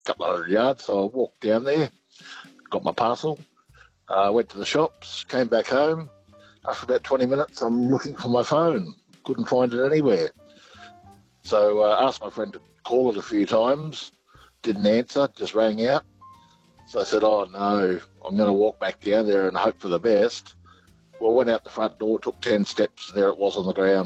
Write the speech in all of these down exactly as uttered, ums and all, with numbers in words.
couple of hundred yards. So I walked down there, got my parcel, uh, went to the shops, came back home. After about twenty minutes, I'm looking for my phone. Couldn't find it anywhere. So I uh, asked my friend to call it a few times. Didn't answer, just rang out. So I said, oh no, I'm going to walk back down there and hope for the best. Well, I went out the front door, took ten steps, and there it was on the ground.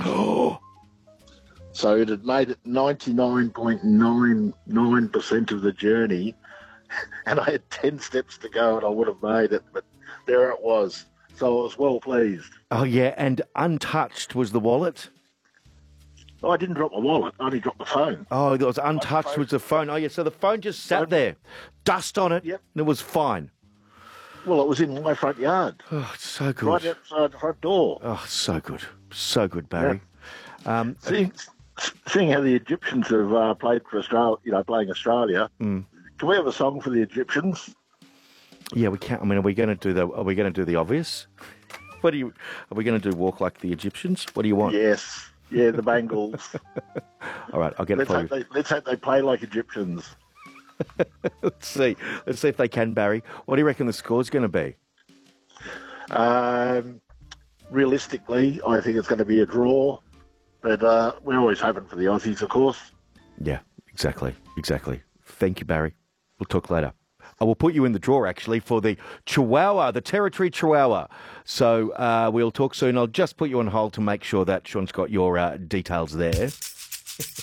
So it had made it ninety-nine point nine nine percent of the journey, and I had ten steps to go and I would have made it, but there it was. So I was well pleased. Oh, yeah, and untouched was the wallet? Oh, I didn't drop my wallet, I only dropped the phone. Oh, it was untouched was the phone. Oh, yeah, so the phone just sat there, dust on it, yep. and it was fine. Well, it was in my front yard. Oh, it's so good. Right outside the front door. Oh, so good. So good, Barry. Yeah. Um, seeing, seeing how the Egyptians have uh, played for Australia, you know, playing Australia, mm. can we have a song for the Egyptians? Yeah, we can. I mean, are we going to do the? Are we going to do the obvious? What do you? Are we going to do walk like the Egyptians? What do you want? Yes. Yeah, the Bengals. All right, I'll get let's it for hope you. They, let's hope they play like Egyptians. Let's see. Let's see if they can, Barry. What do you reckon the score's going to be? Um, realistically, I think it's going to be a draw, but uh, we're always hoping for the Aussies, of course. Yeah, exactly, exactly. Thank you, Barry. We'll talk later. I will put you in the draw, actually, for the Chihuahua, the Territory Chihuahua. So uh, we'll talk soon. I'll just put you on hold to make sure that Sean's got your uh, details there.